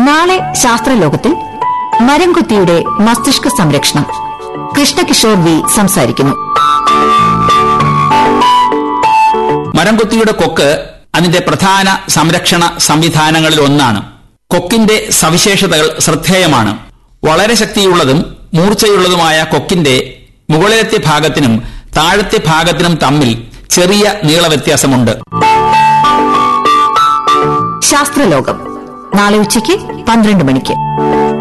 നാളെ ശാസ്ത്രലോകത്തിൽ മരംകൊത്തിയുടെ മസ്തിഷ്ക സംരക്ഷണം. കൃഷ്ണകിഷോർ വി സംസാരിക്കുന്നു. മരംകൊത്തിയുടെ കൊക്ക് അതിന്റെ പ്രധാന സംരക്ഷണ സംവിധാനങ്ങളിൽ ഒന്നാണ്. കൊക്കിന്റെ സവിശേഷതകൾ ശ്രദ്ധേയമാണ്. വളരെ ശക്തിയുള്ളതും മൂർച്ചയുള്ളതുമായ കൊക്കിന്റെ മുകളിലത്തെ ഭാഗത്തിനും താഴത്തെ ഭാഗത്തിനും തമ്മിൽ ചെറിയ നീളവ്യത്യാസമുണ്ട്. ശാസ്ത്രലോകം നാളെ ഉച്ചയ്ക്ക് 12 മണിക്ക്.